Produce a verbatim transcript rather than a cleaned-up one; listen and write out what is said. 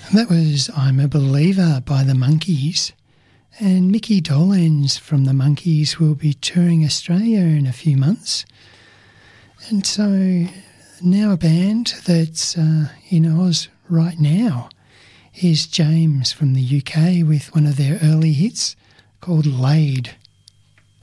That was I'm a Believer by the Monkees. And Mickey Dolenz from the Monkees will be touring Australia in a few months. And so now a band that's uh, in Oz right now is James from the U K with one of their early hits called Laid.